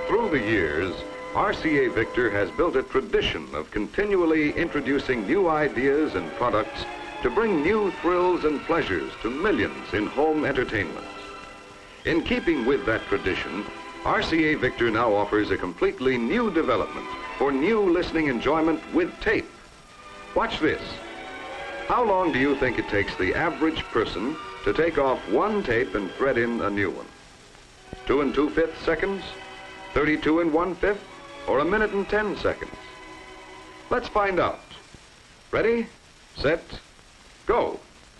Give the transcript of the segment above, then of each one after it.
Through the years, RCA Victor has built a tradition of continually introducing new ideas and products to bring new thrills and pleasures to millions in home entertainment. In keeping with that tradition, RCA Victor now offers a completely new development for new listening enjoyment with tape. Watch this. How long do you think it takes the average person to take off one tape and thread in a new one? 2 2/5 seconds? 32 1/5? Or 1 minute and 10 seconds? Let's find out. Ready, set, go.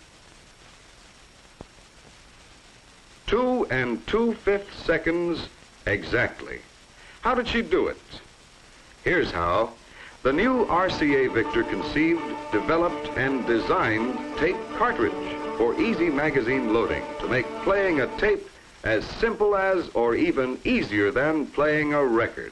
2 2/5 seconds exactly. How did she do it? Here's how. The new RCA Victor conceived, developed, and designed tape cartridge for easy magazine loading to make playing a tape as simple as or even easier than playing a record.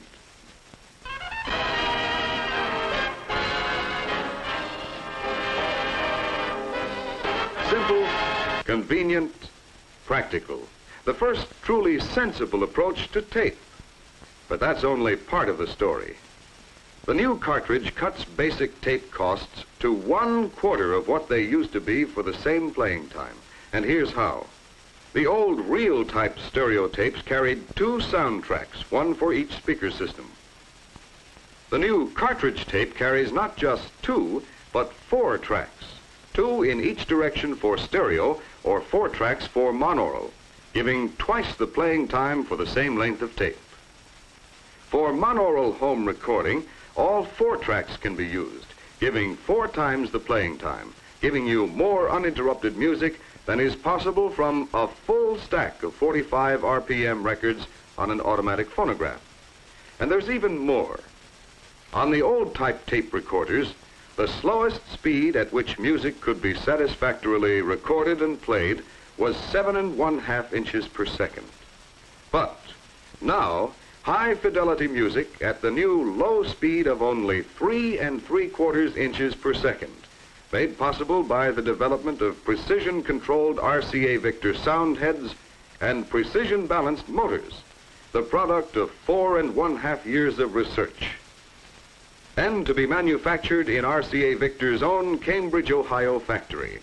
Simple, convenient, practical. The first truly sensible approach to tape. But that's only part of the story. The new cartridge cuts basic tape costs to 1/4 of what they used to be for the same playing time. And here's how. The old reel-type stereo tapes carried 2 soundtracks, one for each speaker system. The new cartridge tape carries not just 2, but 4 tracks. 2 in each direction for stereo, or 4 tracks for monaural, giving twice the playing time for the same length of tape. For monaural home recording, all 4 tracks can be used, giving 4 times the playing time, giving you more uninterrupted music than is possible from a full stack of 45 RPM records on an automatic phonograph. And there's even more. On the old type tape recorders, the slowest speed at which music could be satisfactorily recorded and played was 7 1/2 inches per second. But now, high fidelity music at the new low speed of only 3 3/4 inches per second, made possible by the development of precision-controlled RCA Victor sound heads and precision-balanced motors, the product of 4 1/2 years of research. And to be manufactured in RCA Victor's own Cambridge, Ohio factory.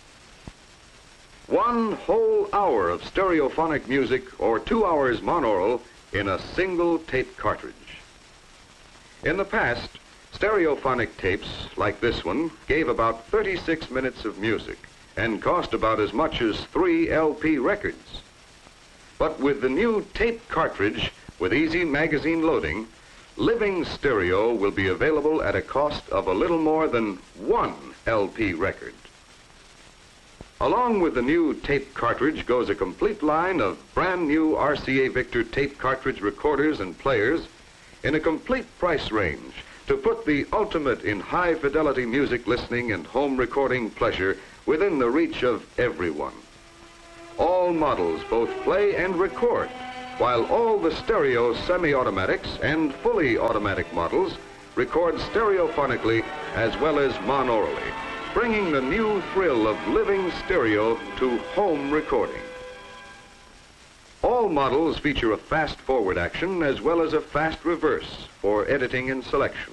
1 whole hour of stereophonic music or 2 hours monaural in a single tape cartridge. In the past, stereophonic tapes like this one gave about 36 minutes of music and cost about as much as 3 LP records. But with the new tape cartridge with easy magazine loading, living stereo will be available at a cost of a little more than 1 LP record. Along with the new tape cartridge goes a complete line of brand new RCA Victor tape cartridge recorders and players in a complete price range to put the ultimate in high fidelity music listening and home recording pleasure within the reach of everyone. All models both play and record, while all the stereo semi-automatics and fully automatic models record stereophonically as well as monaurally, bringing the new thrill of living stereo to home recording. All models feature a fast forward action as well as a fast reverse for editing and selection.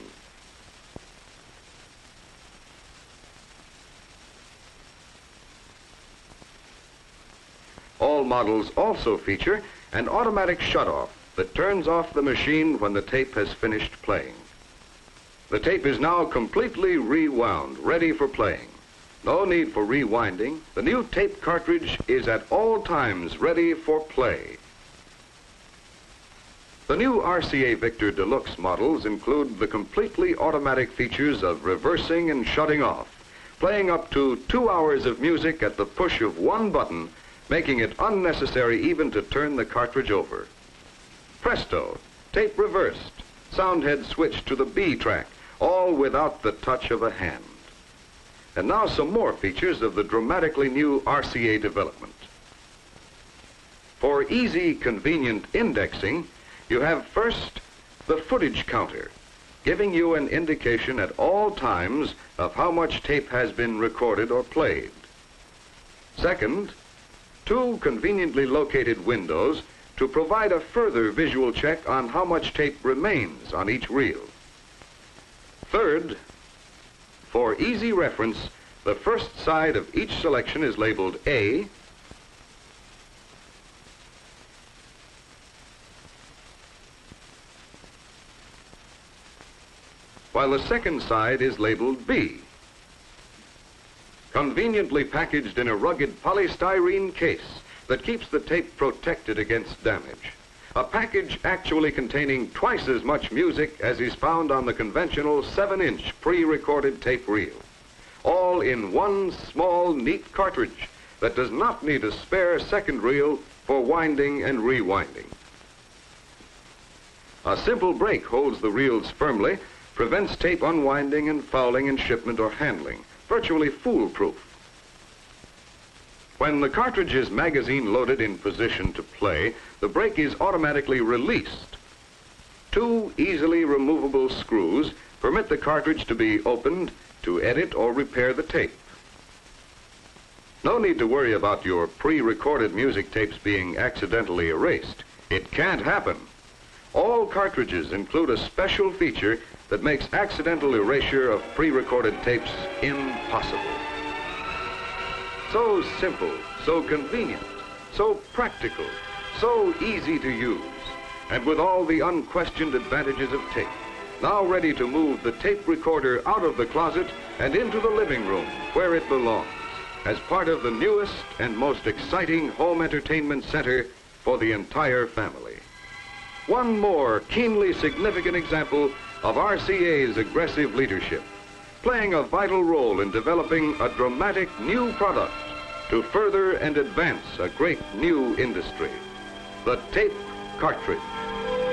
All models also feature an automatic shutoff that turns off the machine when the tape has finished playing. The tape is now completely rewound, ready for playing. No need for rewinding. The new tape cartridge is at all times ready for play. The new RCA Victor Deluxe models include the completely automatic features of reversing and shutting off, playing up to 2 hours of music at the push of one button, making it unnecessary even to turn the cartridge over. Presto, tape reversed, soundhead switched to the B track, all without the touch of a hand. And now some more features of the dramatically new RCA development. For easy, convenient indexing, you have first the footage counter, giving you an indication at all times of how much tape has been recorded or played. Second, 2 conveniently located windows to provide a further visual check on how much tape remains on each reel. Third, for easy reference, the first side of each selection is labeled A, while the second side is labeled B. Conveniently packaged in a rugged polystyrene case that keeps the tape protected against damage. A package actually containing twice as much music as is found on the conventional 7-inch pre-recorded tape reel. All in one small, neat cartridge that does not need a spare second reel for winding and rewinding. A simple brake holds the reels firmly, prevents tape unwinding and fouling in shipment or handling. Virtually foolproof. When the cartridge is magazine loaded in position to play, the brake is automatically released. 2 easily removable screws permit the cartridge to be opened to edit or repair the tape. No need to worry about your pre-recorded music tapes being accidentally erased. It can't happen. All cartridges include a special feature that makes accidental erasure of pre-recorded tapes impossible. So simple, so convenient, so practical, so easy to use, and with all the unquestioned advantages of tape. Now ready to move the tape recorder out of the closet and into the living room where it belongs, as part of the newest and most exciting home entertainment center for the entire family. One more keenly significant example of RCA's aggressive leadership, playing a vital role in developing a dramatic new product to further and advance a great new industry, the tape cartridge.